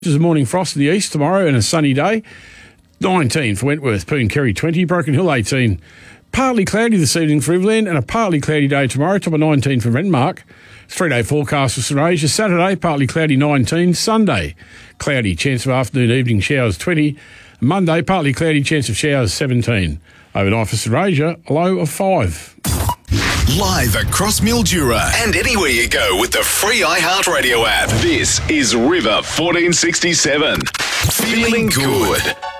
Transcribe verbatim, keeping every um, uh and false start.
There's a morning frost in the east tomorrow and a sunny day. nineteen for Wentworth, Pooncarry twenty, Broken Hill eighteen. Partly cloudy this evening for Riverland and a partly cloudy day tomorrow, top of nineteen for Renmark. Three-day forecast for St Asia. Saturday, partly cloudy nineteen. Sunday, cloudy, chance of afternoon, evening showers twenty. Monday, partly cloudy, chance of showers seventeen. Overnight for St Asia, a low of five. Live across Mildura and anywhere you go with the free iHeartRadio app. This is River fourteen sixty-seven. Feeling good.